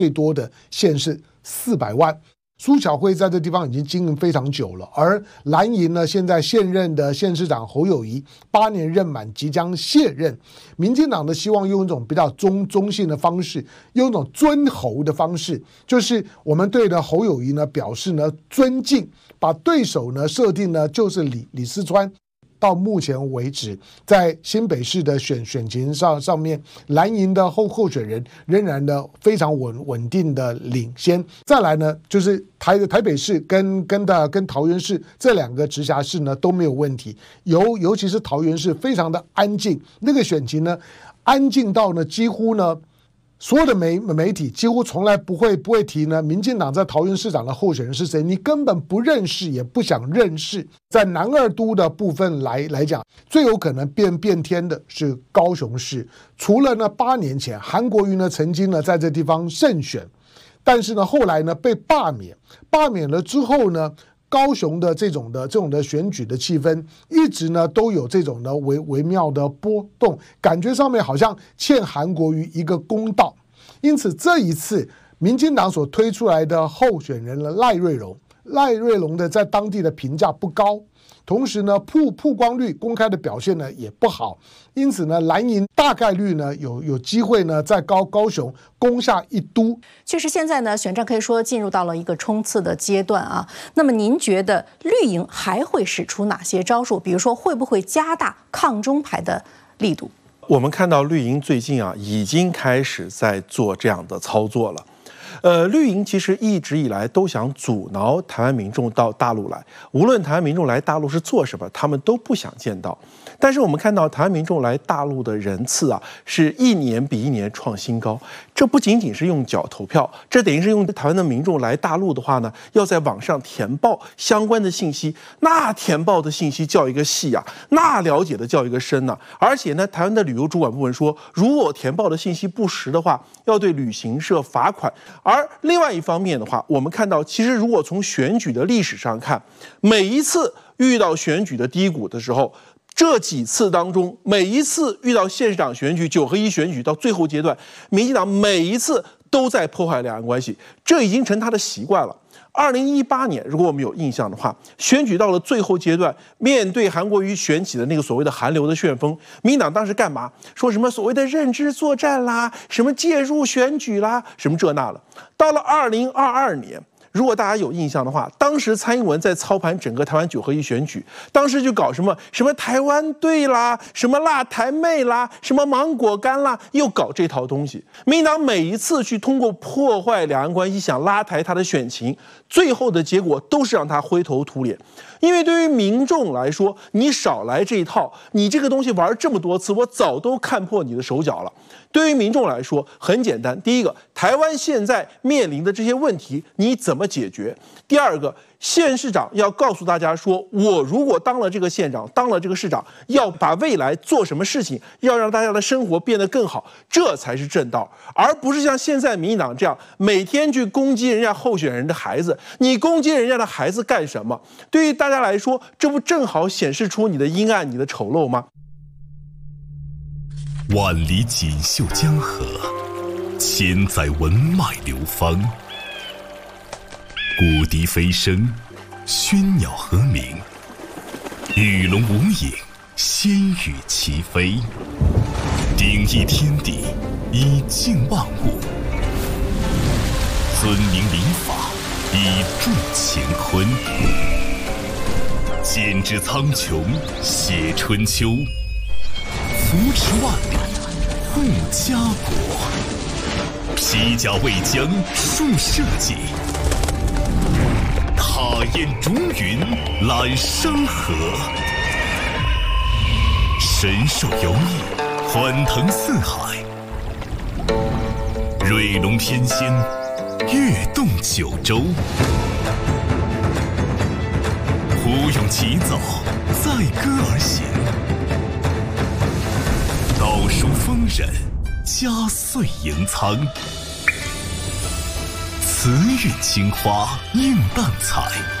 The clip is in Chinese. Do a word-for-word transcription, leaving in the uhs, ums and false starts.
最多的县市四百万。苏巧慧在这地方已经经营非常久了，而蓝营呢，现在现任的县市长侯友宜八年任满即将卸任，民进党呢希望用一种比较中中性的方式，用一种尊侯的方式，就是我们对的侯友宜呢表示呢尊敬，把对手呢设定呢就是李李四川。到目前为止，在新北市的选选情上上面，蓝营的候候选人仍然的非常稳稳定的领先。再来呢，就是台台北市跟跟的跟桃园市这两个直辖市呢都没有问题，尤尤其是桃园市非常的安静，那个选情呢安静到呢几乎呢。所有的媒媒体几乎从来不会不会提呢，民进党在桃园市长的候选人是谁，你根本不认识，也不想认识。在南二都的部分来来讲，最有可能变变天的是高雄市。除了呢八年前韩国瑜呢曾经呢在这地方胜选，但是呢后来呢被罢免，罢免了之后呢。高雄的这种的这种的选举的气氛，一直呢都有这种的微微妙的波动，感觉上面好像欠韩国瑜一个公道。因此这一次，民进党所推出来的候选人呢赖瑞隆，赖瑞隆的在当地的评价不高。同时呢，曝曝光率、公开的表现呢也不好，因此呢，蓝营大概率呢有有机会呢在高高雄攻下一都。 确实，现在呢选战可以说进入到了一个冲刺的阶段啊。那么您觉得绿营还会使出哪些招数？比如说，会不会加大抗中牌的力度？ 我们看到绿营最近啊已经开始在做这样的操作了。呃，绿营其实一直以来都想阻挠台湾民众到大陆来，无论台湾民众来大陆是做什么，他们都不想见到。但是我们看到台湾民众来大陆的人次啊，是一年比一年创新高。这不仅仅是用脚投票，这等于是用台湾的民众来大陆的话呢，要在网上填报相关的信息，那填报的信息叫一个细啊，那了解的叫一个深呐、啊。而且呢，台湾的旅游主管部门说，如果填报的信息不实的话，要对旅行社罚款。而另外一方面的话，我们看到，其实如果从选举的历史上看，每一次遇到选举的低谷的时候，这几次当中，每一次遇到县市长选举、九合一选举到最后阶段，民进党每一次都在破坏两岸关系，这已经成他的习惯了。二零一八年，如果我们有印象的话，选举到了最后阶段，面对韩国瑜选起的那个所谓的韩流的旋风，民进党当时干嘛？说什么所谓的认知作战啦，什么介入选举啦，什么这那了。到了二零二二年。如果大家有印象的话，当时蔡英文在操盘整个台湾九合一选举，当时就搞什么什么台湾队啦，什么辣台妹啦，什么芒果干啦，又搞这套东西。民进党每一次去通过破坏两岸关系，想拉抬他的选情，最后的结果都是让他灰头土脸。因为对于民众来说，你少来这一套，你这个东西玩这么多次，我早都看破你的手脚了。对于民众来说，很简单，第一个，台湾现在面临的这些问题，你怎么解决？第二个，县市长要告诉大家说，我如果当了这个县长，当了这个市长，要把未来做什么事情，要让大家的生活变得更好，这才是正道，而不是像现在民进党这样每天去攻击人家候选人的孩子。你攻击人家的孩子干什么？对于大家来说，这不正好显示出你的阴暗、你的丑陋吗？ 万里锦绣江河，千载文脉流芳。古笛飞声，喧鸟和鸣，与龙无影，仙羽齐飞。鼎益天地，以静万物；尊明礼法，以助乾坤。剪纸苍穹，写春秋。扶持万里，护家国；披甲为将，树社稷；踏烟逐云，揽山河；神兽游弋，欢腾四海；瑞龙翩跹，跃动九州；虎勇齐走，载歌而行。道书丰稔，家岁盈仓；慈运青花，映淡彩。